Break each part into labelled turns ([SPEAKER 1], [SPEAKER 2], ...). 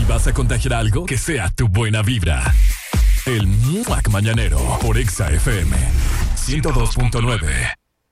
[SPEAKER 1] vas a contagiar algo, que sea tu buena vibra. El Muac Mañanero por Exa FM 102.9.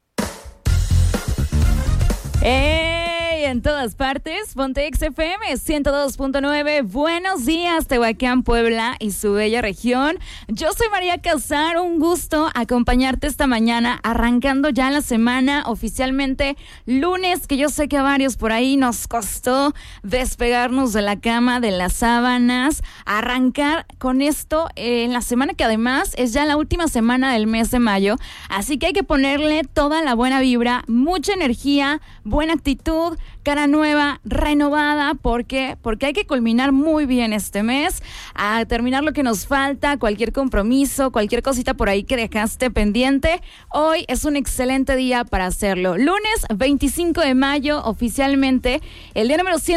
[SPEAKER 2] En todas partes, ponte XFM 102.9. Buenos días, Tehuacán, Puebla y su bella región. Yo soy María Casar, un gusto acompañarte esta mañana, arrancando ya la semana oficialmente lunes, que yo sé que a varios por ahí nos costó despegarnos de la cama, de las sábanas, arrancar con esto en la semana que además es ya la última semana del mes de mayo, así que hay que ponerle toda la buena vibra, mucha energía, buena actitud, cara nueva, renovada. ¿Por qué? Porque hay que culminar muy bien este mes, a terminar lo que nos falta, cualquier compromiso, cualquier cosita por ahí que dejaste pendiente. Hoy es un excelente día para hacerlo. Lunes 25 de mayo, oficialmente, el día número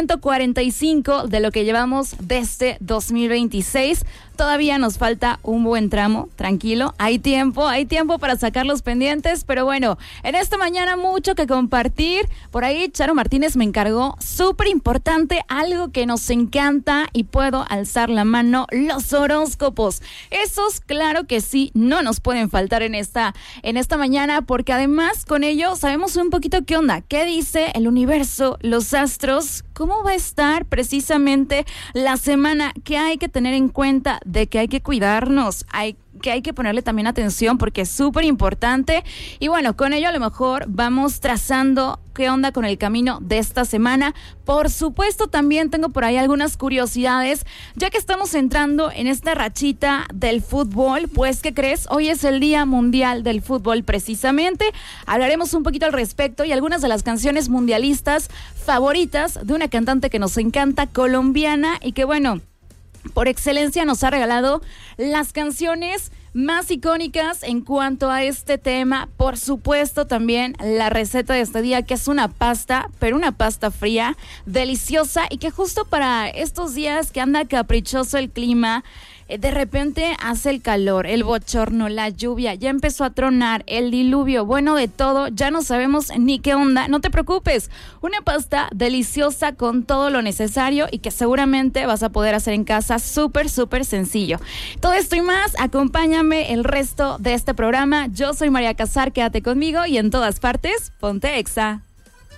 [SPEAKER 2] 145 de lo que llevamos desde 2026. Todavía nos falta un buen tramo, tranquilo, hay tiempo para sacar los pendientes, pero bueno, en esta mañana mucho que compartir. Por ahí Charo Martínez me encargó, súper importante, algo que nos encanta y puedo alzar la mano, los horóscopos. Esos, claro que sí, no nos pueden faltar en esta mañana, porque además con ello sabemos un poquito qué onda, qué dice el universo, los astros, cómo va a estar precisamente la semana, qué hay que tener en cuenta, de que hay que cuidarnos, hay que ponerle también atención porque es súper importante. Y bueno, con ello a lo mejor vamos trazando qué onda con el camino de esta semana. Por supuesto, también tengo por ahí algunas curiosidades, ya que estamos entrando en esta rachita del fútbol. Pues, ¿qué crees? Hoy es el Día Mundial del Fútbol precisamente. Hablaremos un poquito al respecto y algunas de las canciones mundialistas favoritas de una cantante que nos encanta, colombiana, y que bueno, por excelencia nos ha regalado las canciones más icónicas en cuanto a este tema. Por supuesto, también la receta de este día, que es una pasta, pero una pasta fría, deliciosa, y que justo para estos días que anda caprichoso el clima, de repente hace el calor, el bochorno, la lluvia, ya empezó a tronar, el diluvio, bueno, de todo, ya no sabemos ni qué onda. No te preocupes, una pasta deliciosa con todo lo necesario y que seguramente vas a poder hacer en casa, súper, súper sencillo. Todo esto y más, acompáñame el resto de este programa. Yo soy María Casar, quédate conmigo y en todas partes, ponte Exa.